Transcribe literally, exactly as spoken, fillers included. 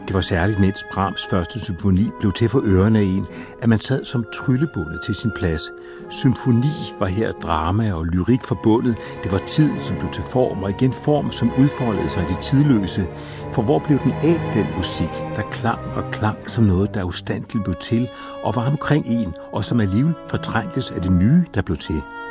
Det var særligt, mens Brahms første symfoni blev til for ørerne af en, at man sad som tryllebundet til sin plads. Symfoni var her drama og lyrik forbundet. Det var tid, som blev til form, og igen form, som udfoldede sig i det tidløse. For hvor blev den af, den musik, der klang og klang som noget, der ustandeligt blev til, og var omkring en, og som alligevel fortrængtes af det nye, der blev til?